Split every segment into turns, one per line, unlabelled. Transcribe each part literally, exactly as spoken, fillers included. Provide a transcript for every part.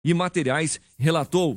e materiais, relatou.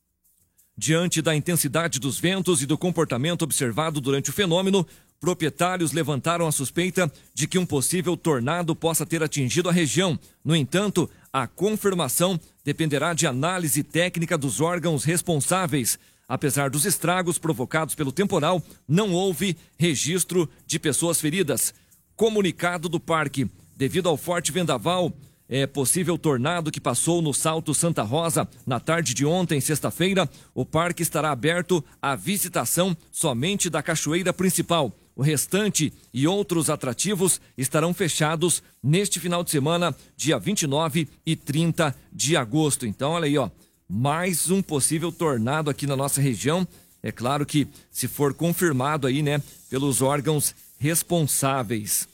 Diante da intensidade dos ventos e do comportamento observado durante o fenômeno, proprietários levantaram a suspeita de que um possível tornado possa ter atingido a região. No entanto, a confirmação dependerá de análise técnica dos órgãos responsáveis. Apesar dos estragos provocados pelo temporal, não houve registro de pessoas feridas. Comunicado do parque: devido ao forte vendaval, é possível tornado que passou no Salto Santa Rosa na tarde de ontem, sexta-feira, o parque estará aberto à visitação somente da cachoeira principal. O restante e outros atrativos estarão fechados neste final de semana, dia vinte e nove e trinta de agosto. Então, olha aí, ó, mais um possível tornado aqui na nossa região. É claro que se for confirmado aí, né, pelos órgãos responsáveis.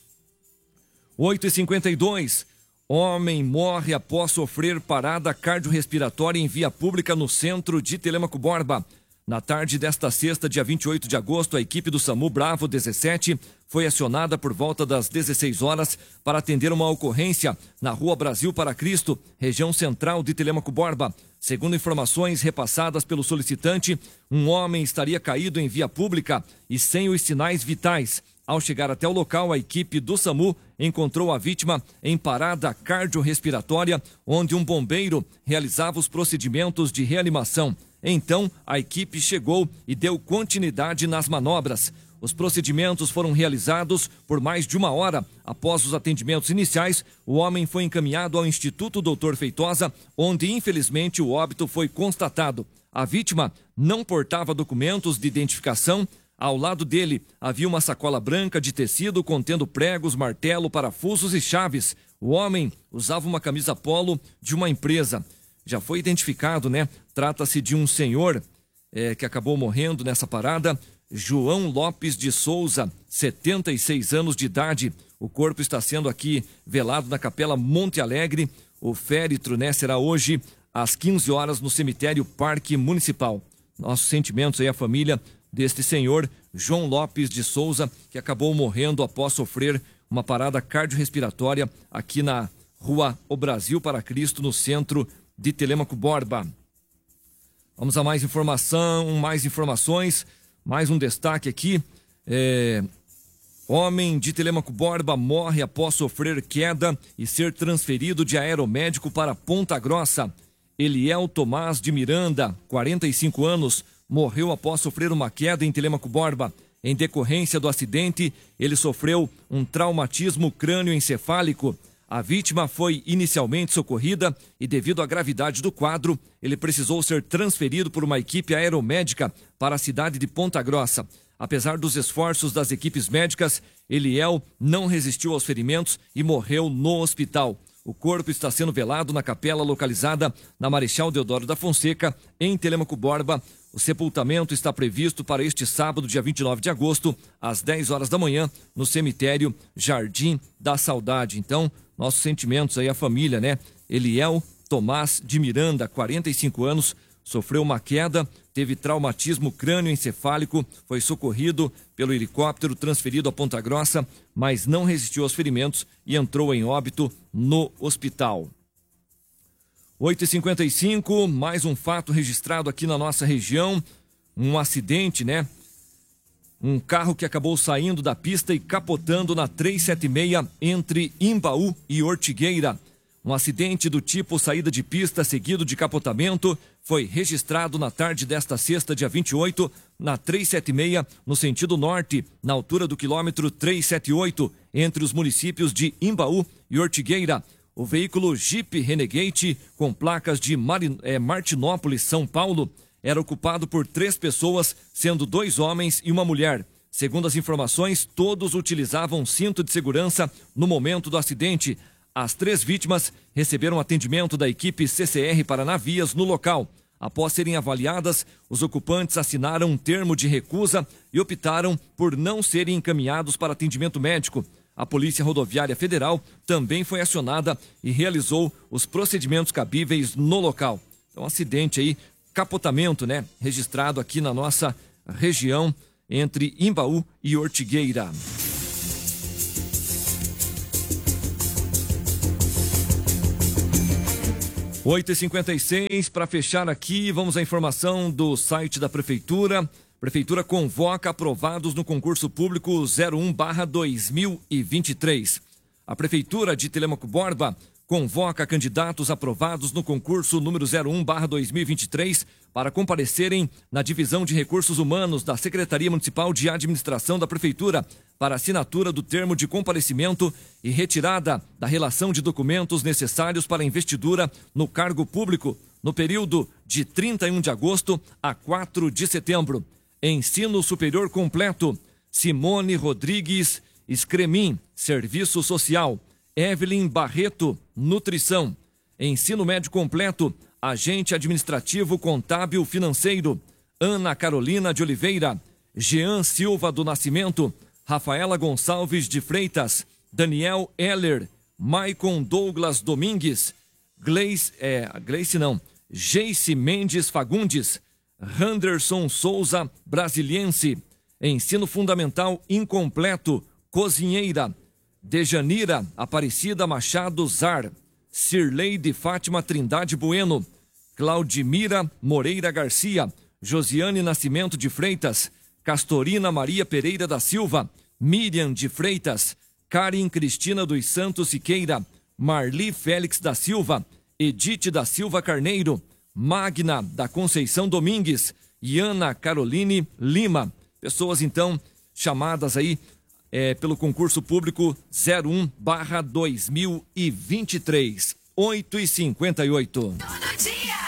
oito e cinquenta e dois. Homem morre após sofrer parada cardiorrespiratória em via pública no centro de Telêmaco Borba. Na tarde desta sexta, dia vinte e oito de agosto, a equipe do SAMU Bravo dezessete foi acionada por volta das dezesseis horas para atender uma ocorrência na Rua Brasil para Cristo, região central de Telêmaco Borba. Segundo informações repassadas pelo solicitante, um homem estaria caído em via pública e sem os sinais vitais. Ao chegar até o local, a equipe do SAMU encontrou a vítima em parada cardiorrespiratória, onde um bombeiro realizava os procedimentos de reanimação. Então, a equipe chegou e deu continuidade nas manobras. Os procedimentos foram realizados por mais de uma hora. Após os atendimentos iniciais, o homem foi encaminhado ao Instituto doutor Feitosa, onde infelizmente o óbito foi constatado. A vítima não portava documentos de identificação. Ao lado dele havia uma sacola branca de tecido contendo pregos, martelo, parafusos e chaves. O homem usava uma camisa polo de uma empresa. Já foi identificado, né? Trata-se de um senhor é, que acabou morrendo nessa parada. João Lopes de Souza, setenta e seis anos de idade. O corpo está sendo aqui velado na Capela Monte Alegre. O féretro, né, será hoje às quinze horas no cemitério Parque Municipal. Nossos sentimentos aí à família deste senhor, João Lopes de Souza, que acabou morrendo após sofrer uma parada cardiorrespiratória aqui na Rua O Brasil para Cristo, no centro de Telêmaco Borba. Vamos a mais informação, mais informações, mais um destaque aqui. É... Homem de Telêmaco Borba morre após sofrer queda e ser transferido de aeromédico para Ponta Grossa. Eliel Tomás de Miranda, quarenta e cinco anos, morreu após sofrer uma queda em Telêmaco Borba. Em decorrência do acidente, ele sofreu um traumatismo crânioencefálico. A vítima foi inicialmente socorrida e, devido à gravidade do quadro, ele precisou ser transferido por uma equipe aeromédica para a cidade de Ponta Grossa. Apesar dos esforços das equipes médicas, Eliel não resistiu aos ferimentos e morreu no hospital. O corpo está sendo velado na capela localizada na Marechal Deodoro da Fonseca, em Telêmaco Borba. O sepultamento está previsto para este sábado, dia vinte e nove de agosto, às dez horas da manhã, no cemitério Jardim da Saudade. Então, nossos sentimentos aí à família, né? Eliel Tomás de Miranda, quarenta e cinco anos, sofreu uma queda, teve traumatismo crânioencefálico, foi socorrido pelo helicóptero, transferido a Ponta Grossa, mas não resistiu aos ferimentos e entrou em óbito no hospital. oito e cinquenta e cinco, mais um fato registrado aqui na nossa região, um acidente, né? Um carro que acabou saindo da pista e capotando na trezentos e setenta e seis entre Imbaú e Ortigueira. Um acidente do tipo saída de pista seguido de capotamento foi registrado na tarde desta sexta, dia vinte e oito, na trezentos e setenta e seis, no sentido norte, na altura do quilômetro trezentos e setenta e oito, entre os municípios de Imbaú e Ortigueira. O veículo Jeep Renegade, com placas de Marin... é, Martinópolis, São Paulo, era ocupado por três pessoas, sendo dois homens e uma mulher. Segundo as informações, todos utilizavam cinto de segurança no momento do acidente. As três vítimas receberam atendimento da equipe C C R Paranavias no local. Após serem avaliadas, os ocupantes assinaram um termo de recusa e optaram por não serem encaminhados para atendimento médico. A Polícia Rodoviária Federal também foi acionada e realizou os procedimentos cabíveis no local. Então, um acidente aí, capotamento, né? Registrado aqui na nossa região entre Imbaú e Ortigueira. oito e cinquenta e seis, para fechar aqui, vamos à informação do site da Prefeitura. Prefeitura convoca aprovados no concurso público zero um barra dois mil e vinte e três. A Prefeitura de Telêmaco Borba convoca candidatos aprovados no concurso número zero um barra dois mil e vinte e três para comparecerem na Divisão de Recursos Humanos da Secretaria Municipal de Administração da Prefeitura para assinatura do termo de comparecimento e retirada da relação de documentos necessários para investidura no cargo público no período de trinta e um de agosto a quatro de setembro. Ensino superior completo: Simone Rodrigues Scremin, Serviço Social; Evelyn Barreto, Nutrição. Ensino médio completo: Agente Administrativo Contábil Financeiro; Ana Carolina de Oliveira, Jean Silva do Nascimento, Rafaela Gonçalves de Freitas, Daniel Heller, Maicon Douglas Domingues, Gleice, é, Gleice não, Geice Mendes Fagundes, Randerson Souza Brasiliense. Ensino fundamental incompleto: Cozinheira; Dejanira Aparecida Machado Zar, Cirlei de Fátima Trindade Bueno, Claudimira Moreira Garcia, Josiane Nascimento de Freitas, Castorina Maria Pereira da Silva, Miriam de Freitas, Karen Cristina dos Santos Siqueira, Marli Félix da Silva, Edith da Silva Carneiro, Magna da Conceição Domingues e Ana Caroline Lima. Pessoas então chamadas aí É, pelo concurso público zero um barra dois mil e vinte e três. oito e cinquenta e oito.
Todo dia.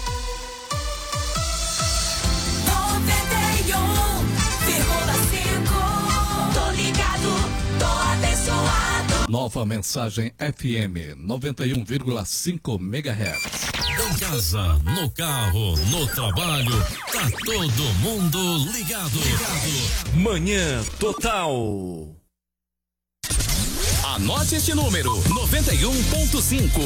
noventa e um vírgula cinco. Tô ligado, tô abençoado.
Nova Mensagem F M noventa e um vírgula cinco megahertz.
Em casa, no carro, no trabalho, tá todo mundo ligado. ligado.
Manhã Total.
Anote este número: noventa e um ponto cinco.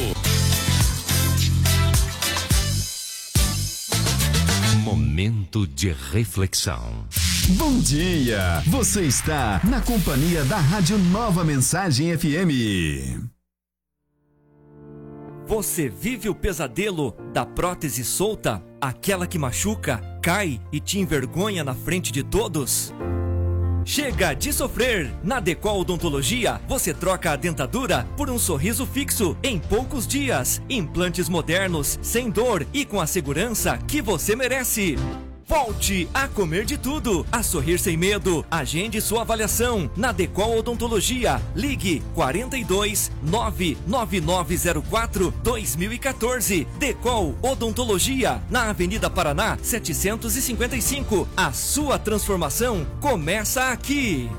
Momento de reflexão.
Bom dia! Você está na companhia da Rádio Nova Mensagem F M.
Você vive o pesadelo da prótese solta? Aquela que machuca, cai e te envergonha na frente de todos? Chega de sofrer! Na Decol Odontologia, você troca a dentadura por um sorriso fixo em poucos dias. Implantes modernos, sem dor e com a segurança que você merece. Volte a comer de tudo, a sorrir sem medo. Agende sua avaliação na Decol Odontologia. Ligue quarenta e dois, nove nove nove zero quatro, dois mil e quatorze. Decol Odontologia, na Avenida Paraná, setecentos e cinquenta e cinco. A sua transformação começa aqui.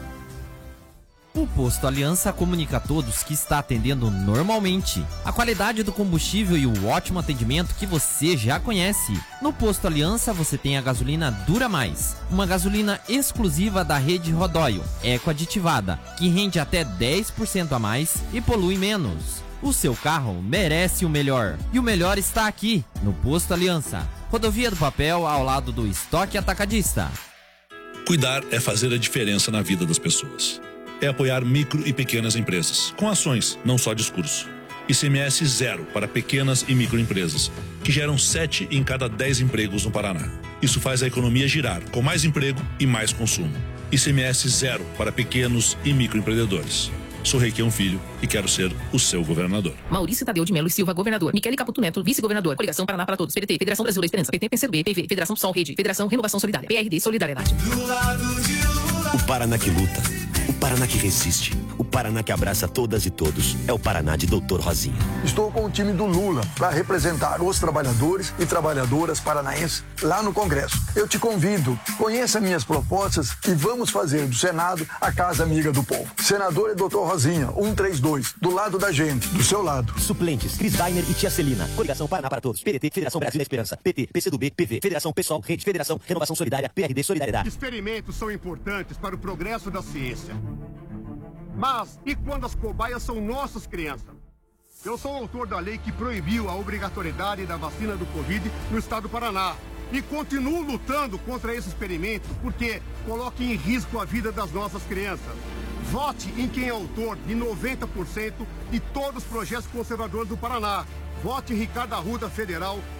O Posto Aliança comunica a todos que está atendendo normalmente. A qualidade do combustível e o ótimo atendimento que você já conhece. No Posto Aliança você tem a gasolina Dura Mais, uma gasolina exclusiva da rede Rodóio, eco-aditivada, que rende até dez por cento a mais e polui menos. O seu carro merece o melhor. E o melhor está aqui, no Posto Aliança. Rodovia do Papel, ao lado do Estoque Atacadista.
Cuidar é fazer a diferença na vida das pessoas. É apoiar micro e pequenas empresas, com ações, não só discurso. I C M S zero para pequenas e microempresas, que geram sete em cada dez empregos no Paraná. Isso faz a economia girar, com mais emprego e mais consumo. I C M S zero para pequenos e microempreendedores. Sou Requião Filho e quero ser o seu governador.
Maurício Tadeu de Melo e Silva, governador. Michele Caputo Neto, vice-governador. Coligação Paraná para Todos. P D T, Federação Brasil da Esperança. P T, P C B, P V, Federação P SOL, Rede, Federação Renovação Solidária. P R D, Solidariedade.
Do lado de Lula. O Paraná que luta. O Paraná que resiste. O Paraná que abraça todas e todos. É o Paraná de doutor Rosinha.
Estou com o time do Lula para representar os trabalhadores e trabalhadoras paranaenses lá no Congresso. Eu te convido, conheça minhas propostas e vamos fazer do Senado a casa amiga do povo. Senador é doutor Rosinha, cento e trinta e dois, do lado da gente, do seu lado.
Suplentes, Cris Dainer e Tia Celina. Coligação Paraná para Todos. P D T, Federação Brasil da Esperança. P T, P C do B, P V, Federação P SOL, Rede, Federação Renovação Solidária, P R D, Solidariedade.
Experimentos são importantes para o progresso da ciência. Mas e quando as cobaias são nossas crianças? Eu sou o autor da lei que proibiu a obrigatoriedade da vacina do Covid no estado do Paraná. E continuo lutando contra esse experimento porque coloca em risco a vida das nossas crianças. Vote em quem é autor de noventa por cento de todos os projetos conservadores do Paraná. Vote em Ricardo Arruda Federal